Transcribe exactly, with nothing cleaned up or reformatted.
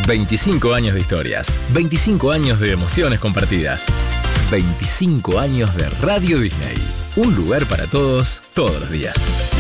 veinticinco años de historias, veinticinco años de emociones compartidas, veinticinco años de Radio Disney. Un lugar para todos, todos los días.